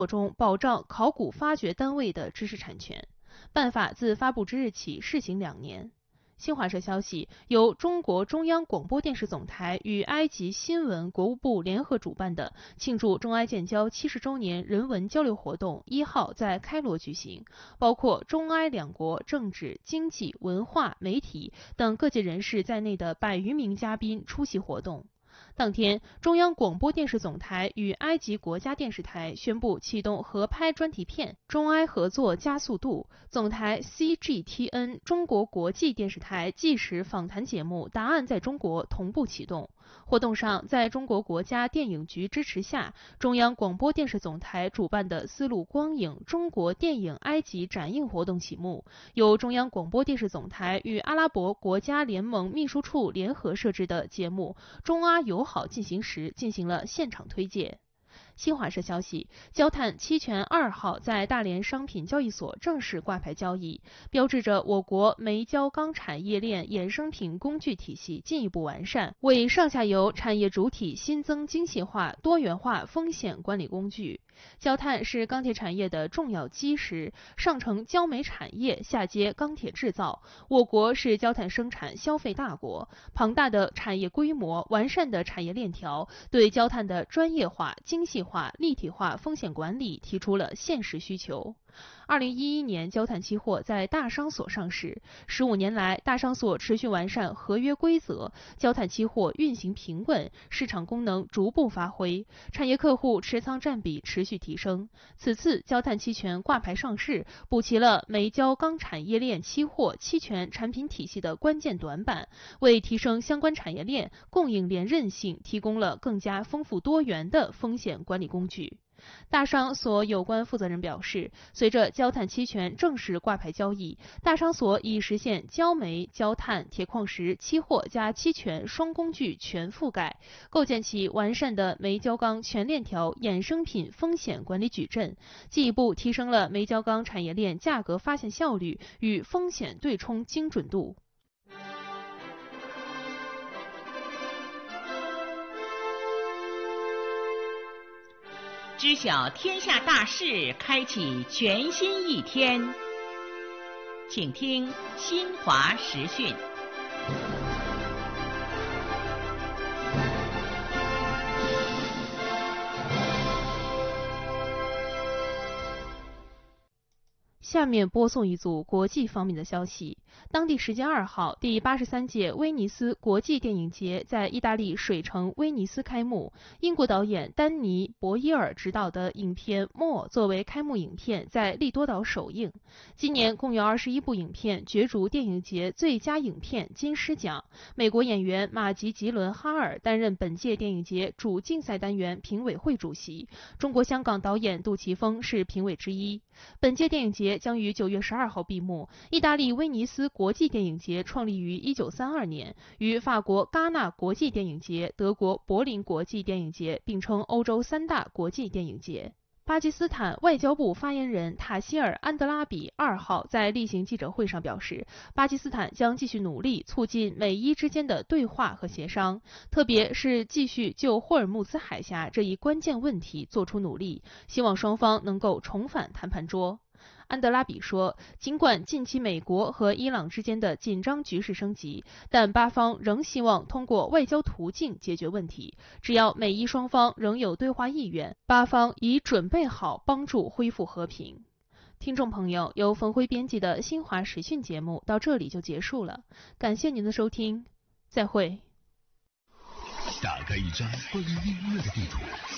中保障考古发掘单位的知识产权。办法自发布之日起试行2年。新华社消息，由中国中央广播电视总台与埃及新闻国务部联合主办的庆祝中埃建交70周年人文交流活动1号在开罗举行，包括中埃两国政治、经济、文化、媒体等各界人士在内的100余名嘉宾出席活动。当天，中央广播电视总台与埃及国家电视台宣布启动合拍专题片《中埃合作加速度》，总台 CGTN 中国国际电视台纪实访谈节目《答案在中国》同步启动。活动上，在中国国家电影局支持下，中央广播电视总台主办的丝路光影中国电影埃及展映活动启幕，由中央广播电视总台与阿拉伯国家联盟秘书处联合设置的节目《中阿友好进行时》进行了现场推介。新华社消息，焦炭期权2号在大连商品交易所正式挂牌交易，标志着我国煤焦钢产业链衍生品工具体系进一步完善，为上下游产业主体新增精细化、多元化风险管理工具。焦炭是钢铁产业的重要基石，上承焦煤产业，下接钢铁制造。我国是焦炭生产消费大国，庞大的产业规模、完善的产业链条，对焦炭的专业化、精细化、立体化风险管理提出了现实需求。2011年，焦炭期货在大商所上市，15年来，大商所持续完善合约规则，焦炭期货运行平稳，市场功能逐步发挥，产业客户持仓占比持续提升。此次焦炭期权挂牌上市，补齐了煤焦钢产业链期货期权产品体系的关键短板，为提升相关产业链供应链韧性提供了更加丰富多元的风险管理工具。大商所有关负责人表示，随着焦炭期权正式挂牌交易，大商所已实现焦煤、焦炭、铁矿石期货加期权双工具全覆盖，构建起完善的煤焦钢全链条衍生品风险管理矩阵，进一步提升了煤焦钢产业链价格发现效率与风险对冲精准度。 知晓天下大事，开启全新一天。请听新华时讯。 下面播送一组国际方面的消息。当地时间2号，第83届威尼斯国际电影节在意大利水城威尼斯开幕。英国导演丹尼·博伊尔执导的影片《默》作为开幕影片在利多岛首映。今年共有21部影片角逐电影节最佳影片金狮奖。美国演员马吉·吉伦哈尔担任本届电影节主竞赛单元评委会主席。中国香港导演杜琪峰是评委之一。本届电影节将于9月12号闭幕。意大利威尼斯国际电影节创立于1932年，与法国戛纳国际电影节、德国柏林国际电影节并称欧洲3大国际电影节。巴基斯坦外交部发言人塔希尔·安德拉比2号在例行记者会上表示，巴基斯坦将继续努力促进美伊之间的对话和协商，特别是继续就霍尔木兹海峡这一关键问题做出努力，希望双方能够重返谈判桌。安德拉比说，尽管近期美国和伊朗之间的紧张局势升级，但巴方仍希望通过外交途径解决问题。只要美伊双方仍有对话意愿，巴方已准备好帮助恢复和平。听众朋友，由冯辉编辑的新华时讯节目到这里就结束了，感谢您的收听，再会。 打开一张关于音乐的地图。